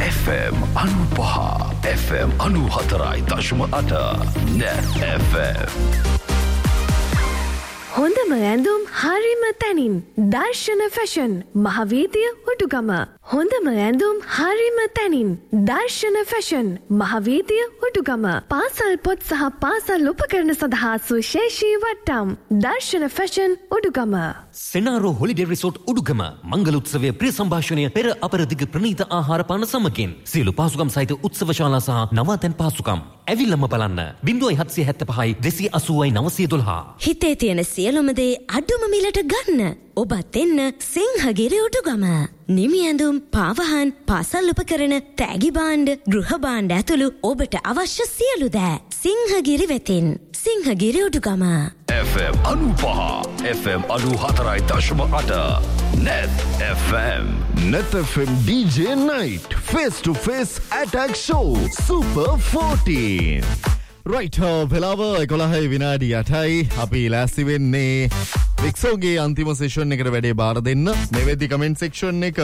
FM 95 FM 94.8 Net FM හොඳම ඇඳුම් හරිම තැනින් දර්ශන ෆැෂන් මහවීදිය උඩුගම හොඳම ඇඳුම් හරිම තැනින් දර්ශන ෆැෂන් මහවීදිය උඩුගම පාසල් පොත් සහ පාසල් උපකරණ සඳහා සුවිශේෂී වට්ටම් දර්ශන fashion Udugama සෙනාරෝ holiday resort Udugama මංගල උත්සවයේ ප්‍රිය සංഭാෂණය පෙර අපරදිග ප්‍රණීත ආහාර පාන සමගින් සියලු පාසුකම් සහිත උත්සව ශාලා සහ නවාතැන් පාසුකම් ඇවිල්ලම බලන්න 0775 280 912 හිතේ තියෙන සියලුම දේ අඩුම මිලට ගන්න ඔබත් එන්න සිංහගිරි උඩුගම නිමි ඇඳුම් පාවහන් පාසල් උපකරණ තෑගි භාණ්ඩ ගෘහ භාණ්ඩ ඇතුළු ඔබට අවශ්‍ය සියලු දෑ සිංහගිරි වෙතින් සිංහගිරි Udugama FM 95 FM 94.8 Net FM Net FM DJ Night Face to Face Attack Show Super 14 Right, වෙලාව 11 විනාඩි 8යි අපි ලෑස්ති වෙන්නේ වික්සෝගේ අන්තිම සෙෂන් එකට වැඩේ බාර දෙන්න. මේ වෙද්දි කමෙන්ට් සෙක්ෂන් එක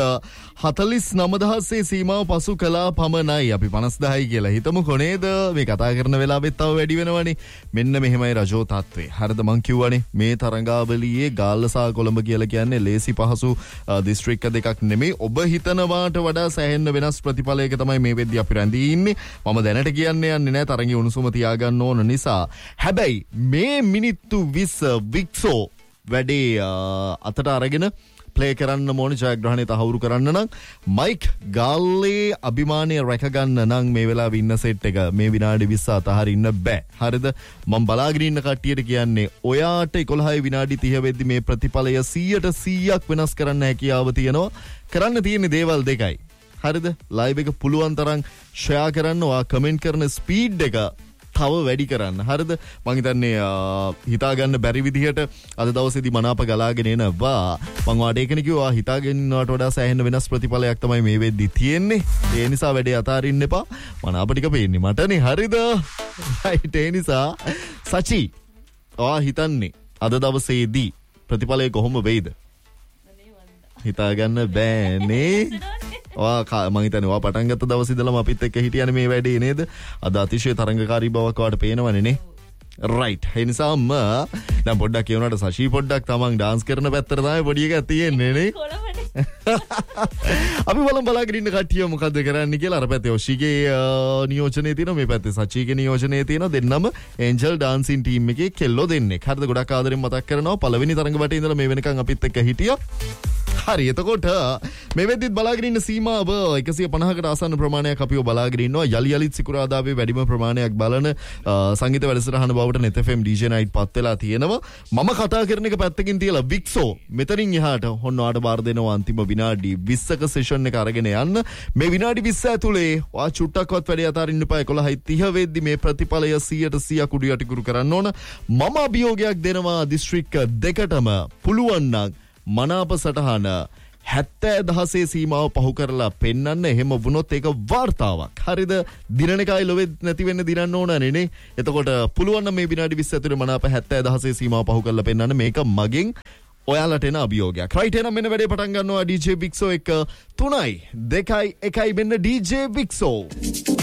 49000 සීමාව පසු කළා පමණයි. අපි 50000යි කියලා හිතමුකෝ නේද? මේ කතා කරන වෙලාවෙත් තව වැඩි වෙනවනේ. මෙන්න මෙහෙමයි රජෝ තත්ත්වේ. හරිද මං කිව්වනේ මේ තරඟාවලියේ ගාල්ල සහ කොළඹ කියලා කියන්නේ ලේසි පහසු දිස්ත්‍රික්ක දෙකක් නෙමෙයි. ඔබ හිතනවාට වඩා සෑහෙන වෙනස් ප්‍රතිඵලයක තමයි මේ වෙද්දි අපි රැඳී ඉන්නේ. මම දැනට කියන්න යන්නේ නැහැ තරඟේ උණුසුම තියාගන්න ඕන නිසා. හැබැයි මේ මිනිත්තු 20 වික්සෝ වැඩේ අතට අරගෙන ප්ලේ කරන්න ඕනේ ජයග්‍රහණය තහවුරු කරන්න නම් මයික් ගාල්ලේ අභිමානය රැකගන්න නම් මේ වෙලාවේ ඉන්න සෙට් එක මේ විනාඩි 20 අතහරින්න බෑ. හරිද? මම බලාගෙන ඉන්න කට්ටියට කියන්නේ ඔයාට 11 විනාඩි 30 වෙද්දි මේ ප්‍රතිඵලය 100% වෙනස් කරන්න හැකියාව තියෙනවා. කරන්න තියෙන දේවල් දෙකයි. හරිද? ලයිව් එක පුළුවන් තරම් ෂෙයා කරන්න. ඔයා කමෙන්ට් කරන ස්පීඩ් එක තව වැඩි කරන්න. හරිද? මං හිතන්නේ හිතාගන්න බැරි විදිහට අද දවසේදී මනාප ගලාගෙන එනවා. මං ඔයාලට ඒකනේ කිව්වා හිතාගෙන ඉන්නවට වඩා සෑහෙන වෙනස් ප්‍රතිඵලයක් තමයි මේ වෙද්දි තියෙන්නේ. ඒ නිසා වැඩේ අතාරින්න එපා. මනාප ටික පේන්නේ මටනේ. හරිද? රයිට්. ඒ නිසා සචි ඔයා හිතන්නේ අද දවසේදී ප්‍රතිඵලය කොහොම වෙයිද? හිතාගන්න බෑනේ. මම හිතන්නේ ඔයා පටන් ගත්ත දවස් ඉඳලම අපිත් එක්ක හිටියනේ මේ වැඩේ නේද? අද අතිශය තරංගකාරී බවක් ඔයාලට පේනවනේ නේ. රයිට්. ඒ නිසාම දැන් පොඩ්ඩක් කියනවාට සෂී පොඩ්ඩක් තමන් ඩාන්ස් කරන පැත්තට තමයි පොඩි එකක් තියෙන්නේ නේ. අපි බලාගෙන ඉන්න කට්ටිය මොකද්ද කරන්නේ කියලා. අර පැත්තේ ඔෂිගේ නියෝජනයේ තියෙනවා, මේ පැත්තේ සචීගේ නියෝජනයේ තියෙනවා. දෙන්නම ඒන්ජල් ඩාන්සින් ටීම් එකේ කෙල්ලෝ දෙන්නෙක්. හරිද? ගොඩක් ආදරෙන් මතක් කරනවා. පළවෙනි තරඟ වටේ ඉඳලා මේ වෙනකන් අපිත් එක්ක හිටියා. හරි. එතකොට මේ වෙද්දිත් බලාගෙන ඉන්න සීමාව 150කට ආසන්න ප්‍රමාණයක් අපිව බලාගෙන ඉන්නවා. යලි යලිත් සිකුරාදාවේ වැඩිම ප්‍රමාණයක් බලන සංගීත වැඩසටහන බවට Net FM DJ Night පත් වෙලා තියෙනවා. මම කතා කරන එක පැත්තකින් තියලා වික්සෝ මෙතනින් එහාට හොන්න ඔයාට බාර දෙනවා අන්තිම විනාඩි 20ක සෙෂන් එක අරගෙන යන්න. මේ විනාඩි 20 ඇතුලේ ඔයා චුට්ටක්වත් වැඩි අතාරින්න එපා. 11:30 වෙද්දි මේ ප්‍රතිඵලය 100% කුඩු යටිකුරු කරන්න ඕන. මම අභියෝගයක් දෙනවා දිස්ත්‍රික්ක දෙකටම පුළුවන් නම් මනාප සටහන 70,000 සීමාව පහු කරලා පෙන්වන්න. එහෙම වුණොත් ඒක වාර්තාවක්. හරිද? දිනන එකයි ලොවෙත් නැති වෙන්න දිනන්න ඕනනේ නේ. එතකොට පුළුවන් නම් මේ විනාඩි 20 ඇතුලේ මනාප 70,000 සීමාව පහු කරලා පෙන්වන්න. මේක මගෙන් ඔයාලට එන අභියෝගයක්. රයිට්. එහෙනම් මෙන්න වැඩේ පටන් ගන්නවා DJ Bixo එක 3-2-1 මෙන්න DJ Bixo.